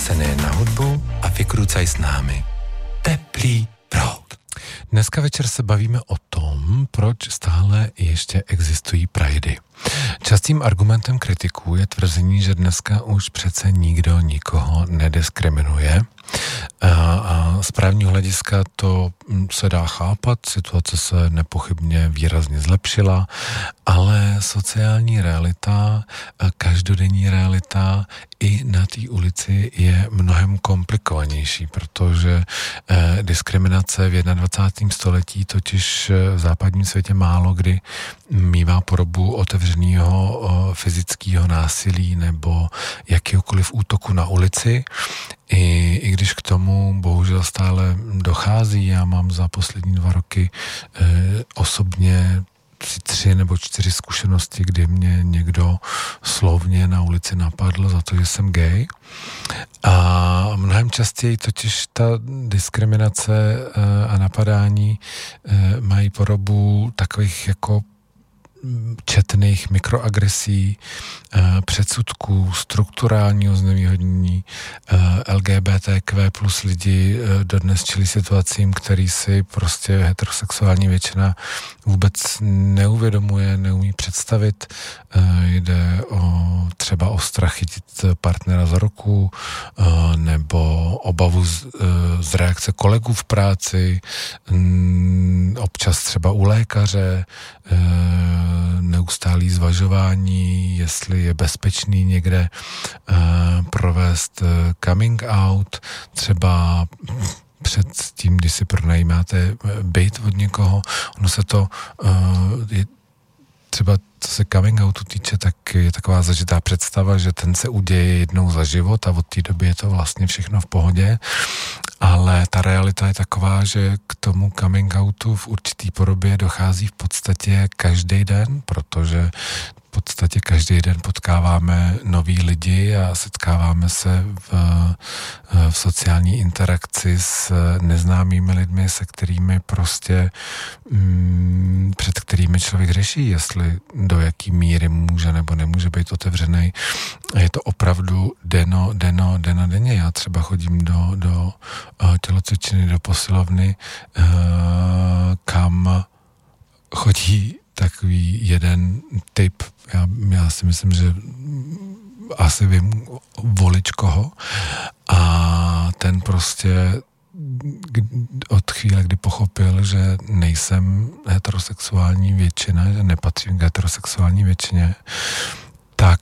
se nejen na hudbu a vykrucaj s námi. Teplý proud. Dneska večer se bavíme o tom, proč stále ještě existují pridey. Častým argumentem kritiků je tvrzení, že dneska už přece nikdo nikoho nediskriminuje. A z právního hlediska to se dá chápat, situace se nepochybně výrazně zlepšila, ale sociální realita, každodenní realita i na té ulici je mnohem komplikovanější, protože diskriminace v 21. století totiž v západním světě málo kdy mívá podobu otevřeného fyzického násilí nebo jakýhokoliv útoku na ulici. I když k tomu bohužel stále dochází, já mám za poslední 2 roky osobně 3 nebo 4 zkušenosti, kdy mě někdo slovně na ulici napadl za to, že jsem gay. A mnohem častěji totiž ta diskriminace a napadání mají podobu takových jako četných mikroagresí, předsudků, strukturálního znevýhodnění. LGBTQ plus lidi dodnes čelí situacím, který si prostě heterosexuální většina vůbec neuvědomuje, neumí představit. Jde třeba o strach chytit partnera za ruku nebo obavu z reakce kolegů v práci, občas třeba u lékaře, neustálý zvažování, jestli je bezpečný někde provést coming out, třeba před tím, když si pronajímáte byt od někoho, ono se to třeba co se coming outu týče, tak je taková zažitá představa, že ten se uděje jednou za život a od té doby je to vlastně všechno v pohodě, ale ta realita je taková, že k tomu coming outu v určitý podobě dochází v podstatě každý den, protože v podstatě každý den potkáváme nový lidi a setkáváme se v sociální interakci s neznámými lidmi, se kterými prostě před kterými člověk řeší, jestli do jaký míry může nebo nemůže být otevřený. Je to opravdu denně. Já třeba chodím do tělocvičny, do posilovny, kam chodí takový jeden typ. Já si myslím, že asi vím volič koho a ten prostě od chvíle, kdy pochopil, že nejsem heterosexuální většina, že nepatřím k heterosexuální většině, tak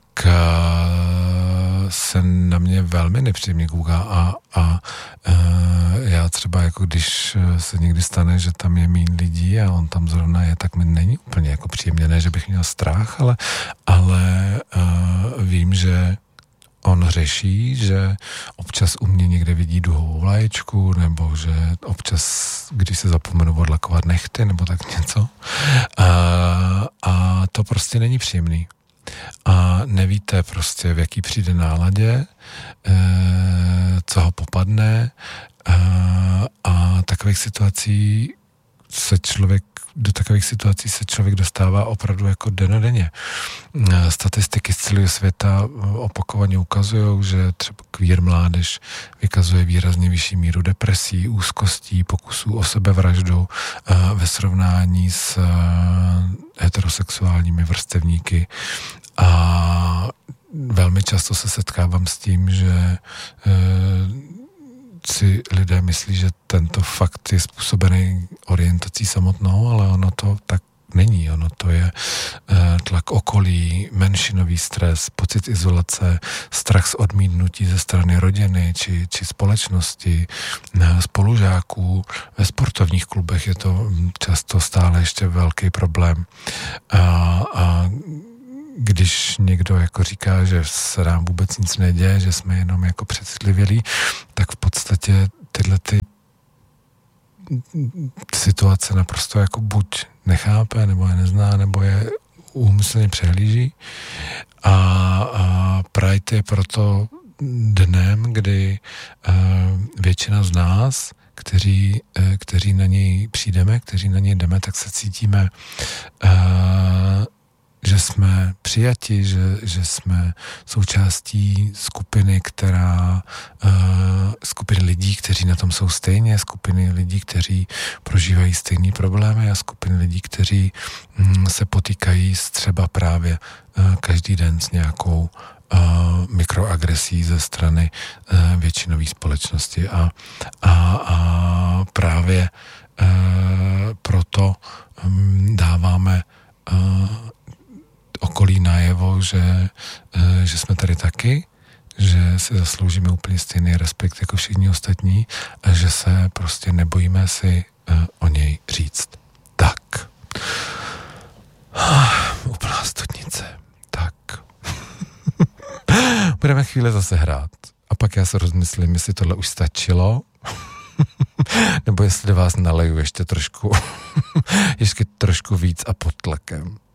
se na mě velmi nepříjemně kouká a já třeba jako když se někdy stane, že tam je méně lidí a on tam zrovna je, tak mi není úplně jako příjemně, ne, že bych měl strach, ale vím, že on řeší, že občas u mě někde vidí duhovou vlaječku, nebo že občas, když se zapomenu odlakovat nehty, nebo tak něco. A to prostě není příjemný. A nevíte prostě, v jaký přijde náladě, co ho popadne a do takových situací se člověk dostává opravdu jako dennodenně. Statistiky z celého světa opakovaně ukazují, že třeba queer mládež vykazuje výrazně vyšší míru depresí, úzkostí, pokusů o sebevraždu ve srovnání s heterosexuálními vrstevníky. A velmi často se setkávám s tím, že si lidé myslí, že tento fakt je způsobený orientací samotnou, ale ono to tak není. Ono to je tlak okolí, menšinový stres, pocit izolace, strach z odmítnutí ze strany rodiny či společnosti, spolužáků. Ve sportovních klubech je to často stále ještě velký problém. A když někdo jako říká, že se nám vůbec nic neděje, že jsme jenom jako přecitlivělí, tak v podstatě tyhle ty situace naprosto jako buď nechápe, nebo je nezná, nebo je úmyslně přehlíží. A Pride je proto dnem, kdy většina z nás, kteří na něj přijdeme, kteří na něj jdeme, tak se cítíme že jsme přijati, že jsme součástí skupiny, která kteří na tom jsou stejně, skupiny lidí, kteří prožívají stejné problémy a skupiny lidí, kteří se potýkají třeba právě každý den s nějakou mikroagresí ze strany většinové společnosti a právě proto dáváme okolí najevo, že jsme tady taky, že si zasloužíme úplně stejný respekt jako všichni ostatní a že se prostě nebojíme si o něj říct. Tak. Úplná studnice. Tak. Budeme chvíli zase hrát. A pak já se rozmyslím, jestli tohle už stačilo, nebo jestli do vás naleju ještě trošku víc a pod tlakem.